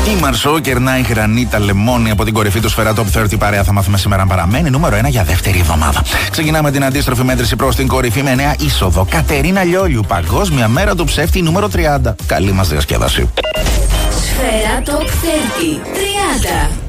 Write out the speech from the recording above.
Η Μαρσό κερνάει γρανίτα λεμόνι από την κορυφή του Σφαίρα Top 30 παρέα. Θα μάθουμε σήμερα αν παραμένει νούμερο 1 για δεύτερη εβδομάδα. Ξεκινάμε την αντίστροφη μέτρηση προς την κορυφή με νέα είσοδο. Κατερίνα Λιόλιου, Παγκόσμια Μέρα του Ψεύτη νούμερο 30. Καλή μας διασκέδαση. Σφαίρα Top 30. 30.